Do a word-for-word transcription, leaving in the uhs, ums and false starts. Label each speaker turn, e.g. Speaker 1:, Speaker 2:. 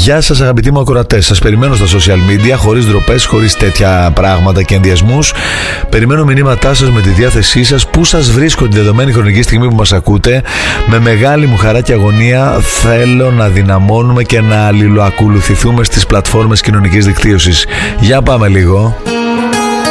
Speaker 1: Γεια σας αγαπητοί μου ακροατές, σας περιμένω στα social media, χωρίς ντροπές, χωρίς τέτοια πράγματα και ενδιασμούς. Περιμένω μηνύματά σας με τη διάθεσή σας, πού σας βρίσκω τη δεδομένη χρονική στιγμή που μας ακούτε. Με μεγάλη μου χαρά και αγωνία θέλω να δυναμώνουμε και να αλληλοακολουθηθούμε στις πλατφόρμες κοινωνικής δικτύωσης. Για πάμε λίγο.